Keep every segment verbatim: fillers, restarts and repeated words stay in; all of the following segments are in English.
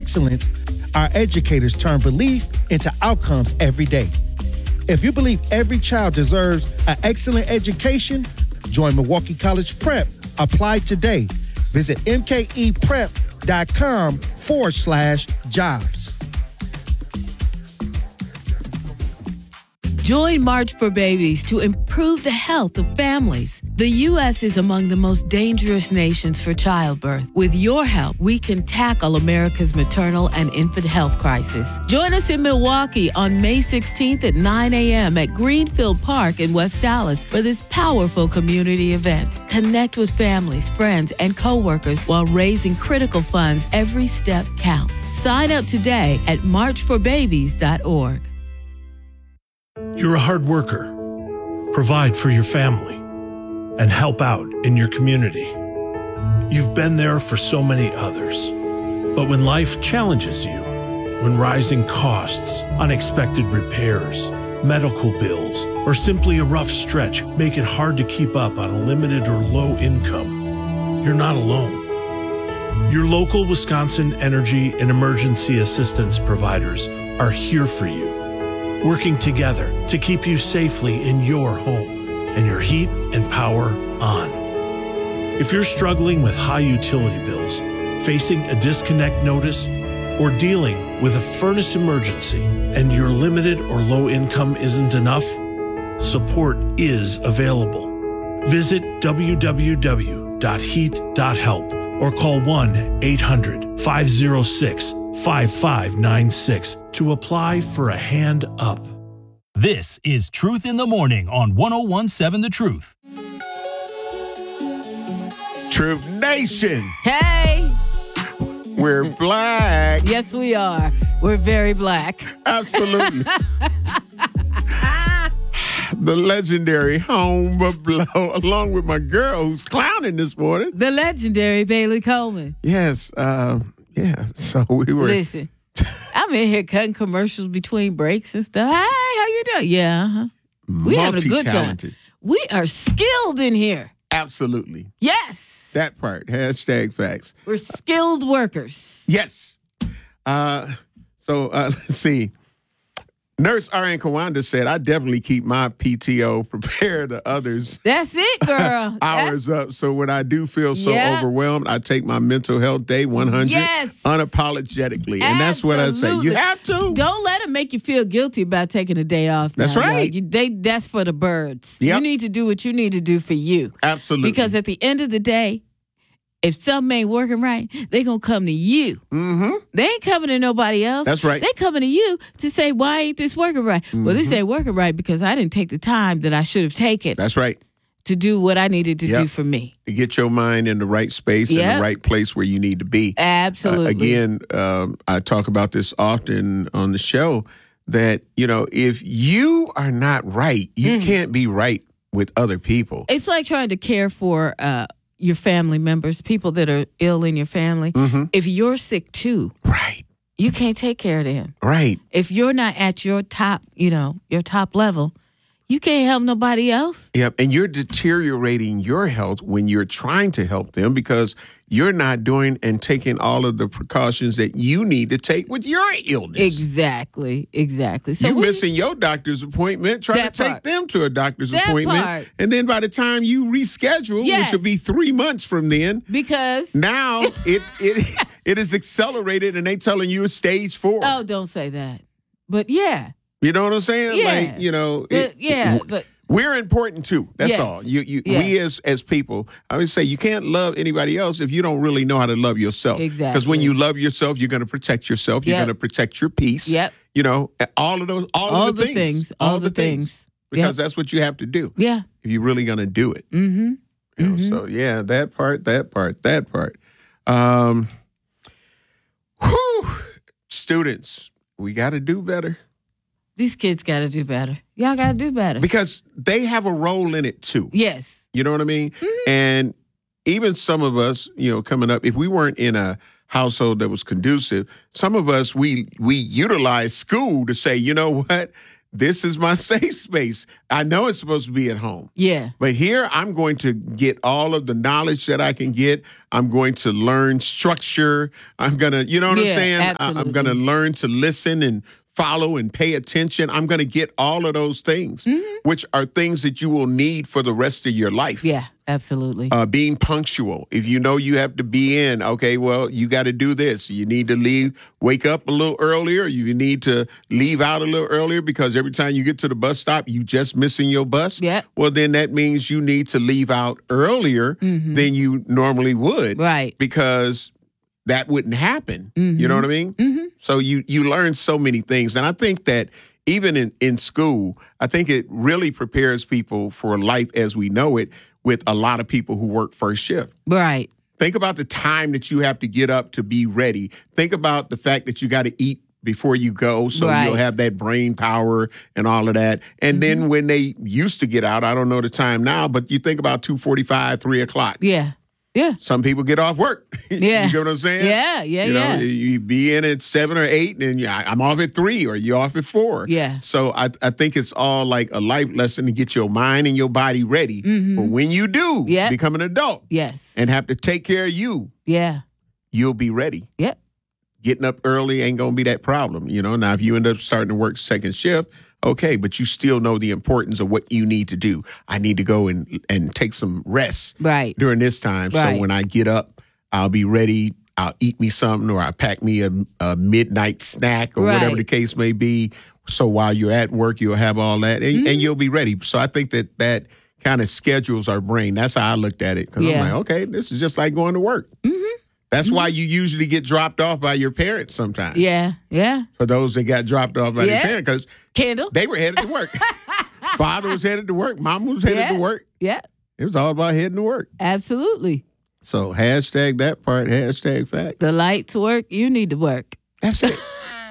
excellence, our educators turn belief into outcomes every day. If you believe every child deserves an excellent education, join Milwaukee College Prep. Apply today. Visit mkeprep.com forward slash jobs. Join March for Babies to improve the health of families. The U S is among the most dangerous nations for childbirth. With your help, we can tackle America's maternal and infant health crisis. Join us in Milwaukee on May sixteenth at nine a.m. at Greenfield Park in West Dallas for this powerful community event. Connect with families, friends, and coworkers while raising critical funds. Every step counts. Sign up today at march for babies dot org. You're a hard worker. Provide for your family and help out in your community. You've been there for so many others. But when life challenges you, when rising costs, unexpected repairs, medical bills, or simply a rough stretch make it hard to keep up on a limited or low income, you're not alone. Your local Wisconsin energy and emergency assistance providers are here for you, working together to keep you safely in your home and your heat and power on. If you're struggling with high utility bills, facing a disconnect notice, or dealing with a furnace emergency and your limited or low income isn't enough, support is available. Visit w w w dot heat dot help or call one eight hundred five oh six five five nine six to apply for a hand up. This is Truth in the Morning on one oh one point seven The Truth. Truth Nation. Hey! We're black. Yes, we are. We're very black. Absolutely. The legendary Home Blow, along with my girl who's clowning this morning. The legendary Bailey Coleman. Yes. Uh, yeah. So we were. Listen, I'm in here cutting commercials between breaks and stuff. Hey, how you doing? Yeah. Uh-huh. We having a good time. We are skilled in here. Absolutely. Yes. That part. Hashtag facts. We're skilled workers. Yes. Uh, so uh, let's see. Nurse R N Kawanda said, I definitely keep my P T O prepared to others. That's it, girl. Hours That's... up. So when I do feel so yeah. overwhelmed, I take my mental health day one hundred yes. unapologetically. And that's what I say. You have to. Don't let them make you feel guilty about taking a day off. Now, that's right. You, they, that's for the birds. Yep. You need to do what you need to do for you. Absolutely. Because at the end of the day, if something ain't working right, they going to come to you. Mm-hmm. They ain't coming to nobody else. That's right. They coming to you to say, why ain't this working right? Mm-hmm. Well, this ain't working right because I didn't take the time that I should have taken. That's right. To do what I needed to yep. do for me. To get your mind in the right space yep. and the right place where you need to be. Absolutely. Uh, again, um, I talk about this often on the show that, you know, if you are not right, you mm. can't be right with other people. It's like trying to care for uh your family members, people that are ill in your family. Mm-hmm. If you're sick too, right, you can't take care of them. Right. If you're not at your top, you know, your top level, you can't help nobody else. Yep, and you're deteriorating your health when you're trying to help them because you're not doing and taking all of the precautions that you need to take with your illness. Exactly, exactly. So you're missing your doctor's appointment, try to take part. them to a doctor's that appointment, part. and then by the time you reschedule, yes. which will be three months from then, because now it it it is accelerated, and they telling you it's stage four. Oh, don't say that. But yeah. You know what I'm saying? Yeah. Like, you know, but, it, yeah, it, but we're important too. That's yes. all. You, you, yes. we as as people, I would say you can't love anybody else if you don't really know how to love yourself. Exactly. Because when you love yourself, you're going to protect yourself. You're yep. going to protect your peace. Yep. You know, all of those, all, all of the, the things, things, all, all the things. things. Because yep. that's what you have to do. Yeah. If you're really going to do it. Mm-hmm. You know, mm-hmm. So yeah, that part, that part, that part. Um, whew, students, we got to do better. These kids got to do better. Y'all got to do better. Because they have a role in it, too. Yes. You know what I mean? Mm-hmm. And even some of us, you know, coming up, if we weren't in a household that was conducive, some of us, we we utilize school to say, you know what? this is my safe space. I know it's supposed to be at home. Yeah. But here I'm going to get all of the knowledge that I can get. I'm going to learn structure. I'm going to, you know what Yeah, I'm saying? I, absolutely. I'm going to learn to listen and follow and pay attention. I'm going to get all of those things, Mm-hmm. which are things that you will need for the rest of your life. Yeah, absolutely. Uh, being punctual. If you know you have to be in, okay, well, you got to do this. You need to leave, wake up a little earlier. You need to leave out a little earlier because every time you get to the bus stop, you just missing your bus. Yeah. Well, then that means you need to leave out earlier than you normally would. Right. Because that wouldn't happen. You know what I mean? Mm-hmm. So you you learn so many things. And I think that even in, in school, I think it really prepares people for life as we know it with a lot of people who work first shift. Right. Think about the time that you have to get up to be ready. Think about the fact that you got to eat before you go, so Right. you'll have that brain power and all of that. And Mm-hmm. then when they used to get out, I don't know the time now, but you think about two forty-five, three o'clock. Yeah. Yeah. Some people get off work. Yeah. You get what I'm saying? Yeah, yeah, you know, yeah. You be in at seven or eight, and yeah, I'm off at three, or you're off at four. Yeah. So I, I think it's all like a life lesson to get your mind and your body ready for when you do Yeah. become an adult Yes. and have to take care of you. Yeah. You'll be ready. Yep. Getting up early ain't gonna be that problem. You know. Now, if you end up starting to work second shift, okay, but you still know the importance of what you need to do. I need to go and and take some rest Right. during this time. So Right. when I get up, I'll be ready. I'll eat me something, or I pack me a, a midnight snack, or whatever Right. the case may be. So while you're at work, you'll have all that, and, Mm-hmm. and you'll be ready. So I think that that kind of schedules our brain. That's how I looked at it. Because Yeah. I'm like, okay, this is just like going to work. Mm-hmm. That's why you usually get dropped off by your parents sometimes. Yeah. Yeah. For those that got dropped off by Yeah. their parents, because Kendall. they were headed to work. Father was headed to work. Mom was headed Yeah. to work. Yeah. It was all about heading to work. Absolutely. So hashtag that part, hashtag facts. The lights work. You need to work. That's it.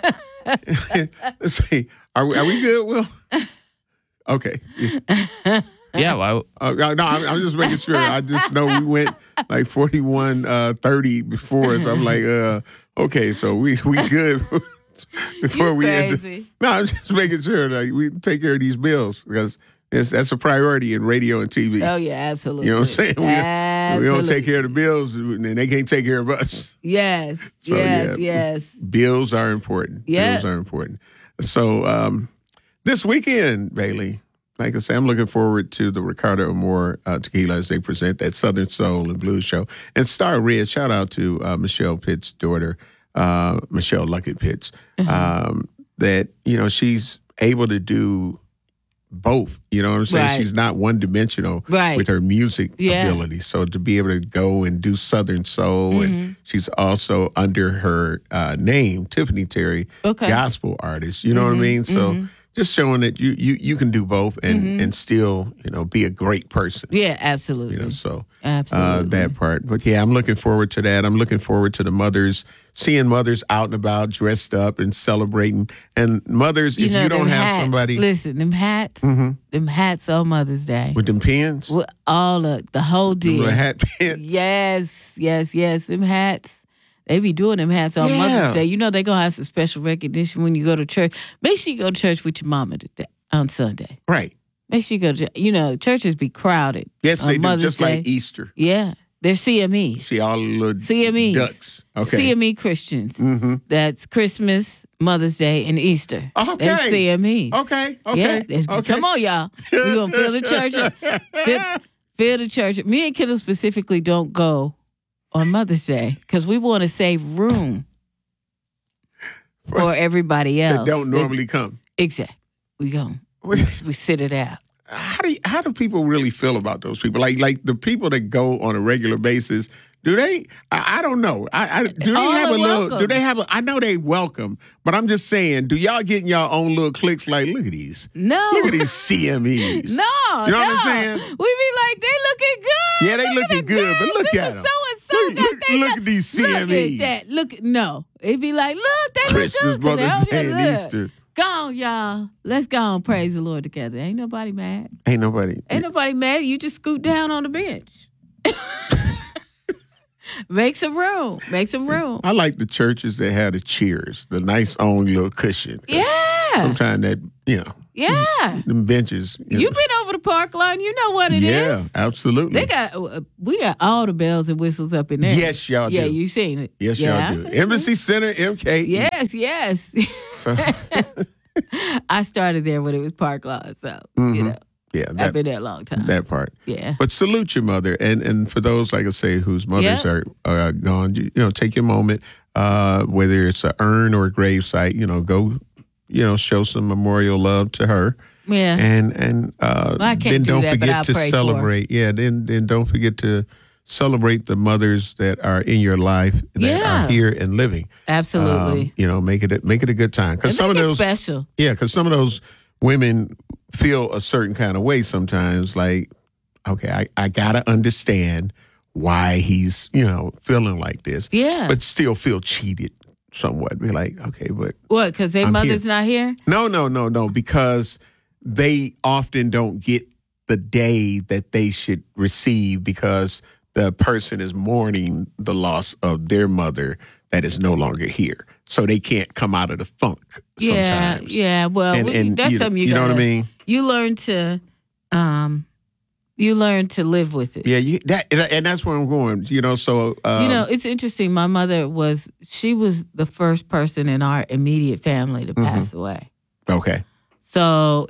Let's see. Are we, are we good, Will? Okay. Yeah, well, Uh, no, I'm, I'm just making sure. I just know we went like forty-one thirty before, so I'm like, uh, okay, so we we good before You we end. crazy. No, I'm just making sure like we take care of these bills because it's, that's a priority in radio and T V. Oh, yeah. Absolutely. You know what I'm saying? We, Absolutely. we don't take care of the bills, and they can't take care of us. Yes. So, yes. yeah. Yes. Bills are important. Yeah. Bills are important. So um, this weekend, Bailey, like I say, I'm looking forward to the Ricardo Amore uh, Tequila as they present that Southern Soul and Blues show. And Star Red, shout out to uh, Michelle Pitt's daughter, uh, Michelle Luckett Pitts, um, that, you know, she's able to do both. You know what I'm saying? Right. She's not one dimensional Right. with her music Yeah. ability. So to be able to go and do Southern Soul, Mm-hmm. and she's also under her uh, name, Tiffany Terry, Okay. gospel artist. You know what I mean? So just showing that you you you can do both and and still, you know, be a great person. Yeah. Absolutely. You know, so uh, Absolutely. that part. But yeah, I'm looking forward to that. I'm looking forward to the mothers, seeing mothers out and about, dressed up and celebrating. And mothers, if know, you don't them have hats, somebody Listen, them hats. Them hats on Mother's Day. with them pins, With all of the whole them deal. little hat pins. Yes, yes, yes. Them hats. They be doing them hats on Yeah. Mother's Day. You know they gonna have some special recognition when you go to church. Make sure you go to church with your mama today on Sunday. Right. Make sure you go to you know, churches be crowded. Yes, on they do, Mother's just Day. like Easter. Yeah. They're C M Es. See all the little C M Es. ducks. Okay. C M E Christians. Mm-hmm. That's Christmas, Mother's Day, and Easter. Okay. That's C M Es. Okay, okay, Yeah. that's- okay. Come on, y'all. We're going to fill the church up. Fill, fill the church up. Me and Kendall specifically don't go on Mother's Day because we want to save room for everybody That else. don't normally come. Exactly. We go. We, we sit it out. How do you, how do people really feel about those people? Like like the people that go on a regular basis. Do they? I, I don't know. I, I do they All have are a little? welcome. Do they have a? I know they welcome, but I'm just saying. Do y'all get in your own little cliques? Like, look at these. No. Look at these C M Es. No. You know no. what I'm saying? We be like, they looking good. Yeah, they looking at the good, but girls. look This at is 'em. So-and-so Look- got look- they look got- at these C M Es. Look at that. Look, no. It'd be like, look, they Christmas, look good. 'cause they Mother's out Day, here, and look. Easter. Go on, y'all. Let's go and praise the Lord together. Ain't nobody mad. Ain't nobody. Ain't nobody mad. You just scoot down on the bench. Make some room. Make some room. I like the churches that have the cheers, the nice own little cushion. 'Cause Yeah. Sometimes that, you know, Yeah. Them benches. You You've know. been over to Parkline. You know what it yeah, is. absolutely. They got uh, we got all the bells and whistles up in there. Yes, y'all yeah, do. you seen it. Yes, yeah, y'all do. Embassy Center, M K. Yes, yes. So, I started there when it was Parkline, so Mhm. you know yeah, I've that, been there a long time. that part. yeah. But salute your mother, and and for those like I say whose mothers Yeah. are are gone, you, you know, take your moment. Uh, whether it's an urn or a grave site, you know, go, you know, show some memorial love to her, Yeah. and and uh, Well, I can't then do don't that, but forget I'll to pray for her. celebrate. Yeah, then then don't forget to celebrate the mothers that are in your life that Yeah. are here and living. Absolutely. Um, you know, make it a, make it a good time because And some of make it those special. yeah, because some of those women feel a certain kind of way sometimes. Like, okay, I, I gotta understand why he's, you know, feeling like this. Yeah. But still feel cheated somewhat. Be like, okay, but What? Because their I'm mother's here. not here? no, no, no, no, because they often don't get the day that they should receive because the person is mourning the loss of their mother that is no longer here. So they can't come out of the funk sometimes. Yeah, yeah. Well, And- we, and that's you- something you, you know gotta, what I mean? You learn to, um, you learn to live with it. Yeah, you, that and that's where I'm going. You know, so um, You know, it's interesting. My mother was, she was the first person in our immediate family to pass away. okay, So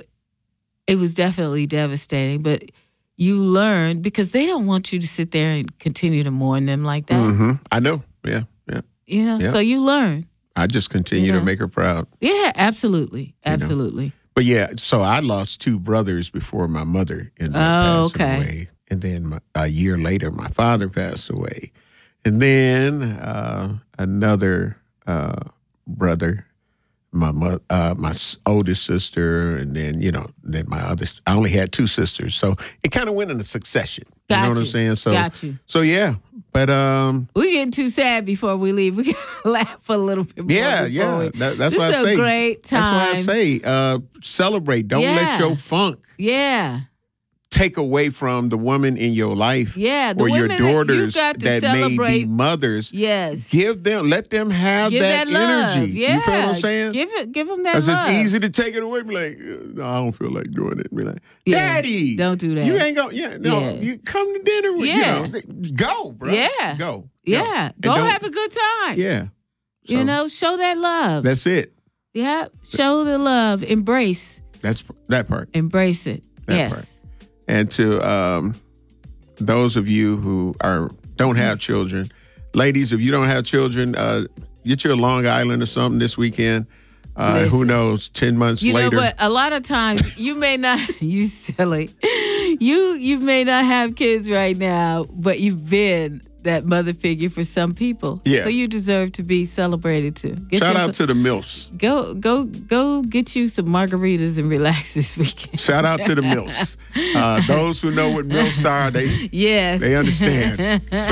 it was definitely devastating. But you learn because they don't want you to sit there and continue to mourn them like that. hmm I know. Yeah, yeah. You know, Yeah. so you learn. I just continue You know. to make her proud. Yeah, absolutely. know. Absolutely. But yeah, so I lost two brothers before my mother ended up Oh, passing okay. away, and then my, a year later, my father passed away, and then uh, another uh, brother, my mo- uh, my s- oldest sister, and then you know, then my other. I only had two sisters, so it kind of went in a succession. You Got know what I'm you. saying? So, Got you. so yeah, but um, We getting too sad before we leave. We gotta laugh a little bit more. yeah, before yeah. we- That, that's this what I is say. a great time. That's why I say, uh, celebrate. Don't let Yeah. your funk Yeah, take away from the woman in your life yeah. The or your women that you daughters got to that may celebrate. be mothers. Yes. Give them, let them have Give that, that, love. energy. Yeah. You feel what I'm saying? Give it. Give them that Because love. it's easy to take it away. Be like, no, I don't feel like doing it. Be like, Yeah. Daddy, Don't do that. You ain't going. Yeah, no. Yeah. You come to dinner with. Yeah. You know, go, bro. Yeah. go. Yeah. And Go don't- have a good time. Yeah. You So, know, show that love. that's it. Yeah. Show the love. Embrace. That's that part. Embrace it. That yes. part. And to um, those of you who are don't have children, ladies, if you don't have children, uh, get you a Long Island or something this weekend. Uh, who Listen. knows? Ten months You later, know what? A lot of times you may not. You silly. You you may not have kids right now, but you've been that mother figure for some people. Yeah. So you deserve to be celebrated too. Get shout you out some- to the milfs. Go go go get you some margaritas and relax this weekend. Shout out to the milfs. Uh, those who know what milfs are, they Yes. they understand. So,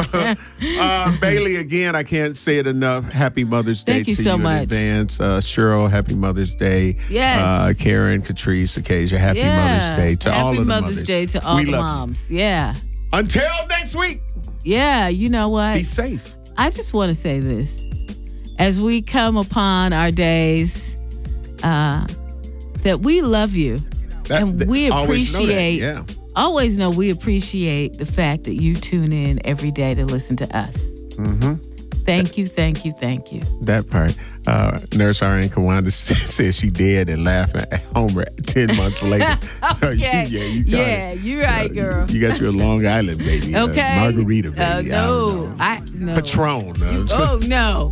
uh, Bailey, again, I can't say it enough. Happy Mother's Day Thank you to so you much. in advance. Uh, Cheryl, happy Mother's Day. Yes. Uh, Karen, Catrice, Acacia, happy Yeah. Mother's Day to Happy all of the Mother's mothers. Day to all we the love moms. Yeah. you. Until next week, Yeah. You know what? be safe. I just want to say this. As we come upon our days, uh, that we love you. That- and that- we always know that, appreciate, yeah. always know we appreciate the fact that you tune in every day to listen to us. Mm-hmm. Thank you, thank you, thank you. That part. Uh, Nurse R N Kawanda says she dead and laughing at Homer ten months later. Okay. yeah, you got Yeah, it. you're right, girl. You got your Long Island baby. uh, Okay. margarita baby. Uh, I no, don't know. I, no. Patron. Uh, Oh, no.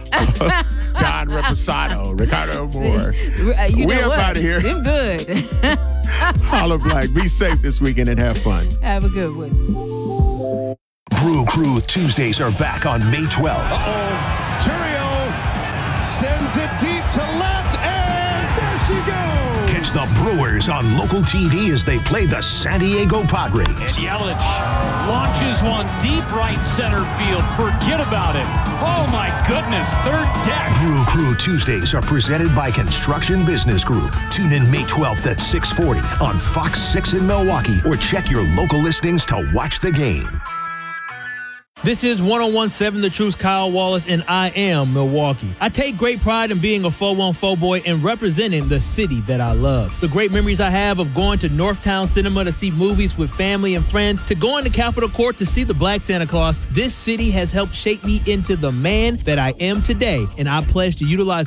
Don Reposado, Ricardo Moore. Uh, you We know up what? outta here. Them good. Holla Black. Be safe this weekend and have fun. Have a good one. Brew Crew Tuesdays are back on May twelfth. Churio sends it deep to left, and there she goes. Catch the Brewers on local T V as they play the San Diego Padres. Yelich launches one deep right center field. Forget about it. Oh, my goodness. Third deck. Brew Crew Tuesdays are presented by Construction Business Group. Tune in May twelfth at six forty on Fox six in Milwaukee or check your local listings to watch the game. This is one oh one seven The Truth's Kyle Wallace, and I am Milwaukee. I take great pride in being a four one four boy and representing the city that I love. The great memories I have of going to Northtown Cinema to see movies with family and friends, to going to Capitol Court to see the Black Santa Claus, this city has helped shape me into the man that I am today, and I pledge to utilize